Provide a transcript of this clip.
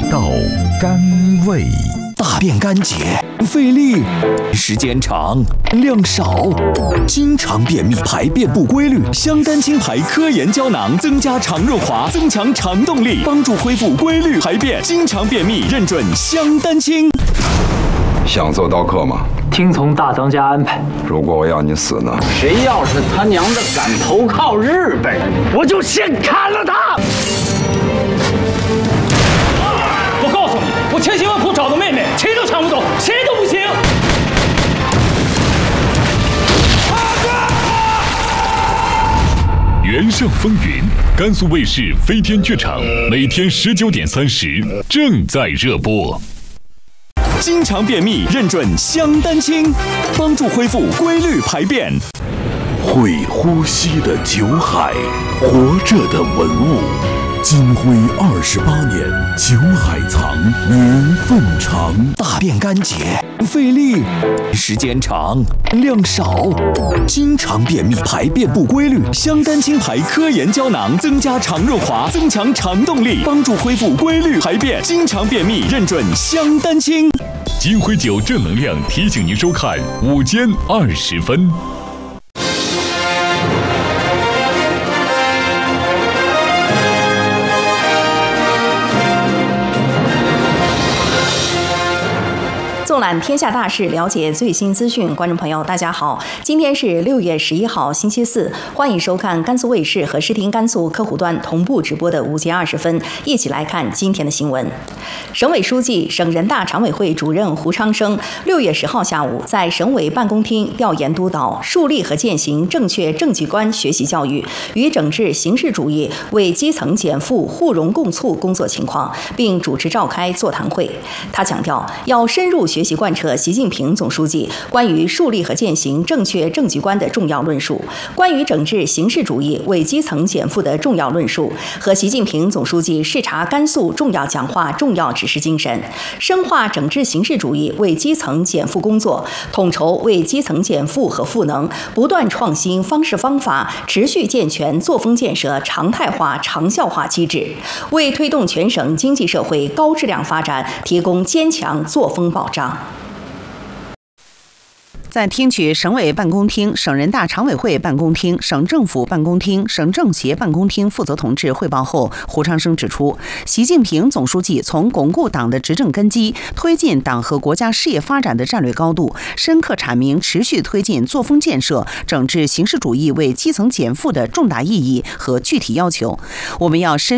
道甘味。 大便干结，费力，时间长，量少，经常便秘，排便不规律。香丹清排科研胶囊增加肠润滑，增强肠动力，帮助恢复规律排便。经常便秘，认准香丹清。 想做刀客吗？ 听从大当家安排。 如果我要你死呢？ 谁要是他娘的敢投靠日本人，我就先砍了他！我告诉你，我千辛万苦找的妹妹，谁都抢不走，谁都不行。 原上风云，甘肃卫视飞天剧场，每天19点30正在热播。 经常便秘，认准香丹清，帮助恢复规律排便。 会呼吸的酒海，活着的文物。金辉28年，酒海藏，缘分长。 大便干结，费力，时间长，量少，经常便秘，排便不规律。香丹清排科研胶囊增加肠润滑，增强肠动力，帮助恢复规律排便。经常便秘，认准香丹清。 金辉酒正能量提醒您收看午间20分。 纵览天下大事，了解最新资讯。观众朋友，大家好，今天是6月11号，星期四，欢迎收看甘肃卫视和视听甘肃客户端同步直播的午间20分，一起来看今天的新闻。省委书记、省人大常委会主任胡昌生6月10号下午在省委办公厅调研督导树立和践行正确政绩观学习教育与整治形式主义为基层减负互荣共促工作情况，并主持召开座谈会。他强调，要深入学习贯彻习近平总书记关于树立和践行正确政绩观的重要论述，关于整治形式主义为基层减负的重要论述和习近平总书记视察甘肃重要讲话重要指示精神，深化整治形式主义为基层减负工作，统筹为基层减负和赋能，不断创新方式方法，持续健全作风建设常态化长效化机制，为推动全省经济社会高质量发展提供坚强作风保障。在听取省委办公厅、省人大常委会办公厅、省政府办公厅、省政协办公厅负责同志汇报后，胡昌生指出，习近平总书记从巩固党的执政根基、推进党和国家事业发展的战略高度，深刻阐明持续推进作风建设、整治形式主义为基层减负的重大意义和具体要求。我们要深